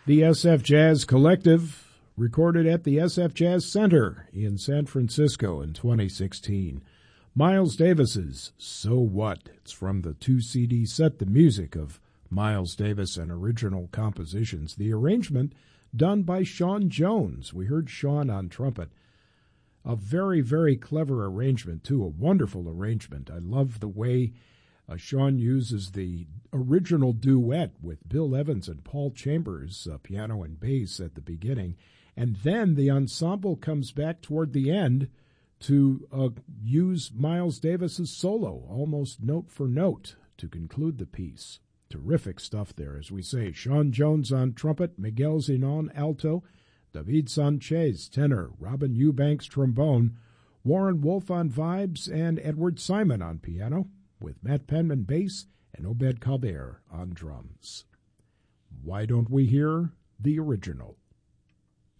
The SF Jazz Collective, recorded at the SF Jazz Center in San Francisco in 2016. Miles Davis's So What? It's from the 2-CD set, the music of Miles Davis and original compositions. The arrangement done by Sean Jones. We heard Sean on trumpet. A very, very clever arrangement, too. A wonderful arrangement. I love the way Sean uses the original duet with Bill Evans and Paul Chambers, piano and bass at the beginning. And then the ensemble comes back toward the end to use Miles Davis's solo, almost note for note, to conclude the piece. Terrific stuff there, as we say. Sean Jones on trumpet, Miguel Zenon alto, David Sanchez tenor, Robin Eubanks trombone, Warren Wolf on vibes, and Edward Simon on piano, with Matt Penman bass and Obed Calder on drums. Why don't we hear the original?